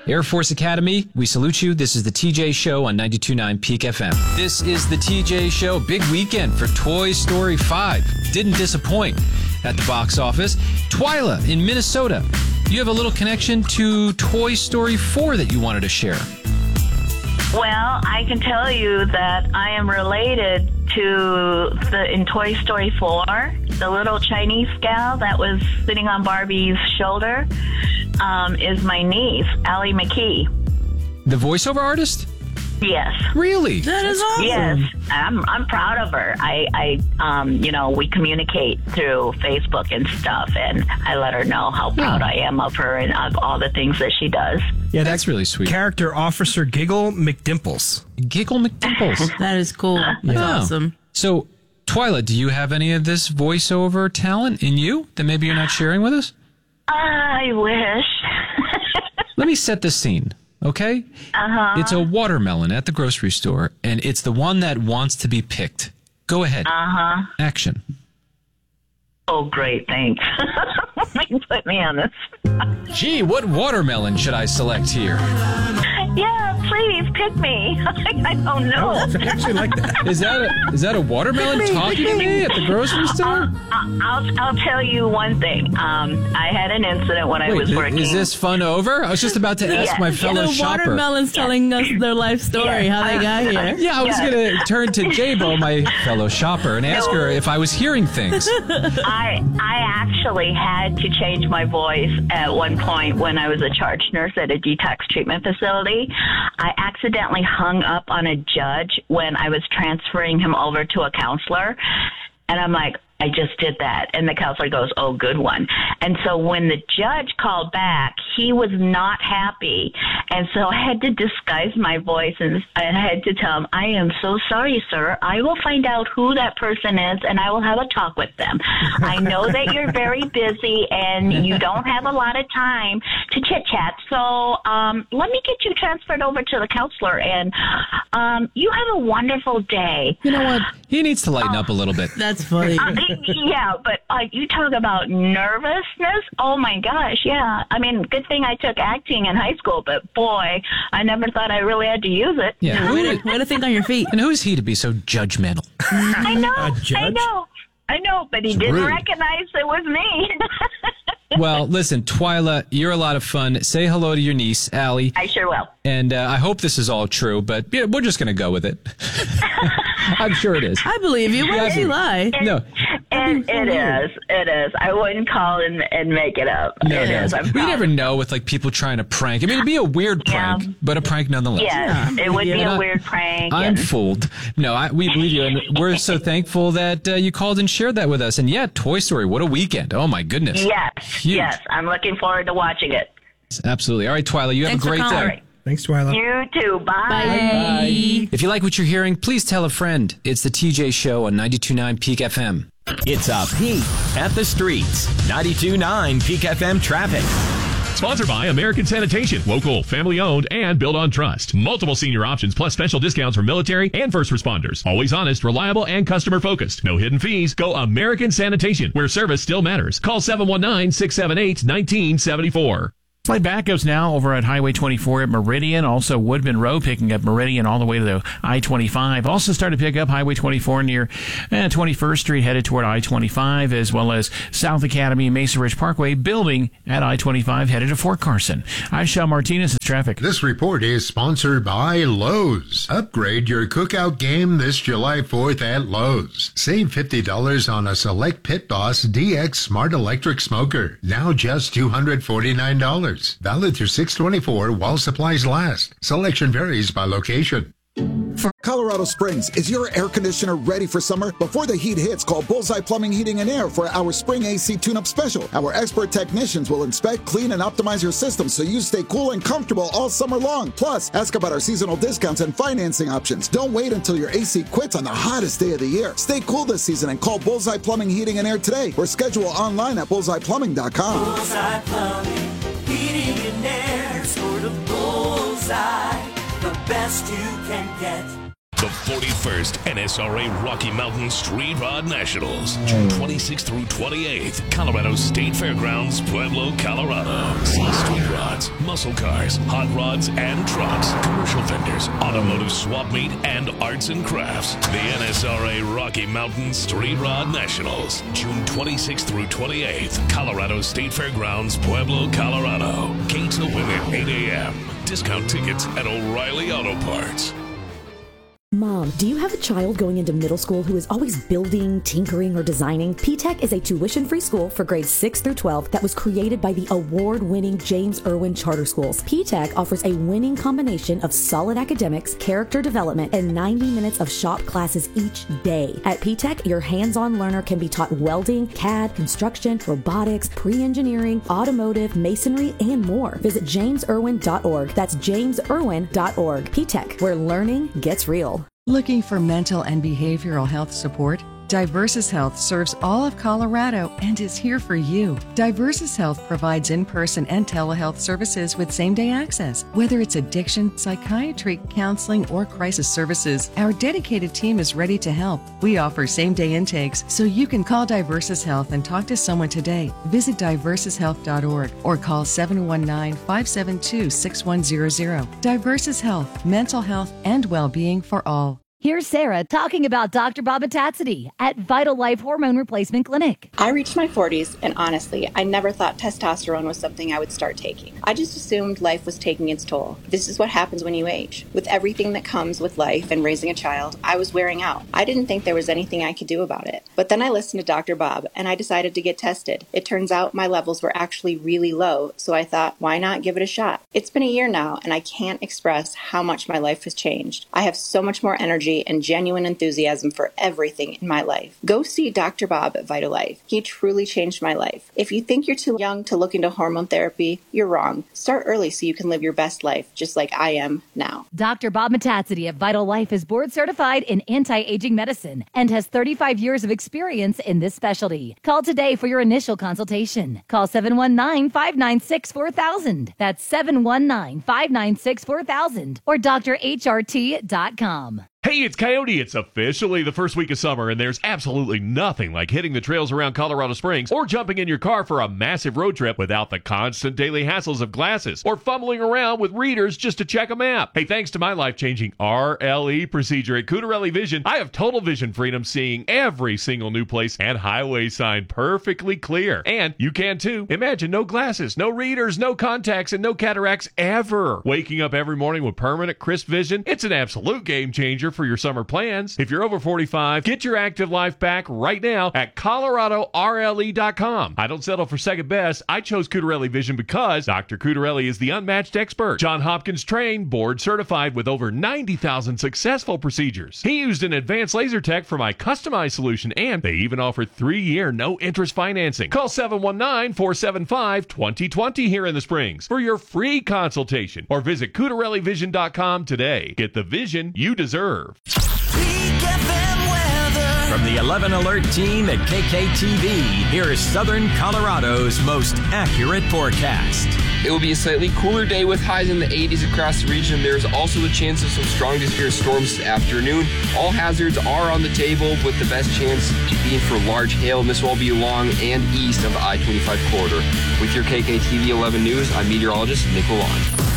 Air Force Academy, we salute you. This is the TJ Show on 92.9 Peak FM. This is the TJ Show. Big weekend for Toy Story 5. Didn't disappoint at the box office. Twyla in Minnesota. You have a little connection to Toy Story 4 that you wanted to share. Well, I can tell you that I am related to in Toy Story 4, the little Chinese gal that was sitting on Barbie's shoulder is my niece, Allie McKee. The voiceover artist? Yes. Really? That is awesome. Yes, I'm proud of her. We communicate through Facebook and stuff, and I let her know how proud I am of her and of all the things that she does. Yeah, that's really sweet. Character Officer Giggle McDimples. Giggle McDimples. That is cool. That's awesome. So, Twyla, do you have any of this voiceover talent in you that maybe you're not sharing with us? I wish. Let me set the scene, okay? Uh-huh. It's a watermelon at the grocery store, and it's the one that wants to be picked. Go ahead. Uh-huh. Action. Oh, great, thanks. You put me on this. Gee, what watermelon should I select here? Yeah, please pick me. I don't know. I actually like that. Is that a watermelon talking to me at the grocery store? I'll tell you one thing. I had an incident when I was working. Is this fun over? I was just about to ask my fellow The shopper. watermelon's telling us their life story, how they got here. Yeah, I was going to turn to Jabo, my fellow shopper, and ask her if I was hearing things. I actually had to change my voice at one point when I was a charge nurse at a detox treatment facility. I accidentally hung up on a judge when I was transferring him over to a counselor. And I'm like, I just did that. And the counselor goes, oh, good one. And so when the judge called back, he was not happy. And so I had to disguise my voice and I had to tell him, I am so sorry, sir. I will find out who that person is and I will have a talk with them. I know that you're very busy and you don't have a lot of time to chit chat. So let me get you transferred over to the counselor and you have a wonderful day. You know what? He needs to lighten up a little bit. That's funny. Yeah, but you talk about nervousness. Oh, my gosh, yeah. I mean, good thing I took acting in high school, but boy, I never thought I really had to use it. Yeah. Way to think on your feet. And who is he to be so judgmental? I know, A judge? I know, but he didn't rude. recognize it was me. Well, listen, Twyla, you're a lot of fun. Say hello to your niece, Allie. I sure will. And I hope this is all true, but yeah, we're just going to go with it. I'm sure it is. I believe you. Why would you lie? No. And it is. I wouldn't call and make it up. No, it is. we never know with like people trying to prank. I mean, it'd be a weird prank, but a prank nonetheless. Yes, it would be Yeah. a weird prank. I'm fooled. No, we believe you, and we're so thankful that you called and shared that with us. And yeah, Toy Story, what a weekend! Oh my goodness. Huge. Yes, I'm looking forward to watching it. Absolutely. All right, Twyla, you have Thanks a for great calling. day. Thanks, Twyla. You too. Bye. Bye. If you like what you're hearing, please tell a friend. It's the TJ Show on 92.9 Peak FM. It's a peek at the streets. 92.9 Peak FM traffic. Sponsored by American Sanitation, local, family-owned, and built on trust. Multiple senior options plus special discounts for military and first responders. Always honest, reliable, and customer-focused. No hidden fees. Go American Sanitation, where service still matters. Call 719-678-1974. Slight backups now over at Highway 24 at Meridian. Also Woodman Road picking up Meridian all the way to the I-25. Also started to pick up Highway 24 near 21st Street headed toward I-25, as well as South Academy and Mesa Ridge Parkway building at I-25 headed to Fort Carson. I'm Sean Martinez at Traffic. This report is sponsored by Lowe's. Upgrade your cookout game this July 4th at Lowe's. Save $50 on a select Pit Boss DX Smart Electric Smoker. Now just $249. Valid through 6/24 while supplies last. Selection varies by location. Colorado Springs, is your air conditioner ready for summer? Before the heat hits, call Bullseye Plumbing, Heating, and Air for our Spring AC Tune-Up Special. Our expert technicians will inspect, clean, and optimize your system so you stay cool and comfortable all summer long. Plus, ask about our seasonal discounts and financing options. Don't wait until your AC quits on the hottest day of the year. Stay cool this season and call Bullseye Plumbing, Heating, and Air today or schedule online at bullseyeplumbing.com. Bullseye Plumbing, Heating, and Air, sort of Bullseye, the best you can get. The 41st NSRA Rocky Mountain Street Rod Nationals, June 26th through 28th, Colorado State Fairgrounds, Pueblo, Colorado. See Street Rods, muscle cars, hot rods, and trucks, commercial vendors, automotive swap meet, and arts and crafts. The NSRA Rocky Mountain Street Rod Nationals, June 26th through 28th, Colorado State Fairgrounds, Pueblo, Colorado. Gates open at 8 a.m. Discount tickets at O'Reilly Auto Parts. Mom, do you have a child going into middle school who is always building, tinkering, or designing? P-TECH is a tuition-free school for grades 6 through 12 that was created by the award-winning James Irwin Charter Schools. P-TECH offers a winning combination of solid academics, character development, and 90 minutes of shop classes each day. At P-TECH, your hands-on learner can be taught welding, CAD, construction, robotics, pre-engineering, automotive, masonry, and more. Visit jamesirwin.org. That's jamesirwin.org. P-TECH, where learning gets real. Looking for mental and behavioral health support? Diversus Health serves all of Colorado and is here for you. Diversus Health provides in-person and telehealth services with same-day access. Whether it's addiction, psychiatry, counseling, or crisis services, our dedicated team is ready to help. We offer same-day intakes, so you can call Diversus Health and talk to someone today. Visit diversushealth.org or call 719-572-6100. Diversus Health, mental health and well-being for all. Here's Sarah talking about Dr. Bob Metaxity at Vital Life Hormone Replacement Clinic. I reached my 40s, and honestly, I never thought testosterone was something I would start taking. I just assumed life was taking its toll. This is what happens when you age. With everything that comes with life and raising a child, I was wearing out. I didn't think there was anything I could do about it. But then I listened to Dr. Bob, and I decided to get tested. It turns out my levels were actually really low, so I thought, why not give it a shot? It's been a year now, and I can't express how much my life has changed. I have so much more energy and genuine enthusiasm for everything in my life. Go see Dr. Bob at Vital Life. He truly changed my life. If you think you're too young to look into hormone therapy, you're wrong. Start early so you can live your best life, just like I am now. Dr. Bob Metaxity at Vital Life is board certified in anti-aging medicine and has 35 years of experience in this specialty. Call today for your initial consultation. Call 719-596-4000. That's 719-596-4000 or drhrt.com. Hey, it's Coyote. It's officially the first week of summer, and there's absolutely nothing like hitting the trails around Colorado Springs or jumping in your car for a massive road trip without the constant daily hassles of glasses or fumbling around with readers just to check a map. Hey, thanks to my life-changing RLE procedure at Cutarelli Vision, I have total vision freedom, seeing every single new place and highway sign perfectly clear. And you can too. Imagine no glasses, no readers, no contacts, and no cataracts ever. Waking up every morning with permanent crisp vision, it's an absolute game changer for your summer plans. If you're over 45, get your active life back right now at ColoradoRLE.com. I don't settle for second best. I chose Cutarelli Vision because Dr. Cutarelli is the unmatched expert. John Hopkins trained, board certified with over 90,000 successful procedures. He used an advanced laser tech for my customized solution, and they even offer 3-year no-interest financing. Call 719-475-2020 here in the Springs for your free consultation, or visit CutarelliVision.com today. Get the vision you deserve. From the 11 Alert team at KKTV, here is Southern Colorado's most accurate forecast. It will be a slightly cooler day with highs in the 80s across the region. There's also the chance of some strong to severe storms this afternoon. All hazards are on the table, with the best chance being for large hail, and this will be along and east of the I-25 corridor. With your KKTV 11 News, I'm meteorologist Nick Lalonde.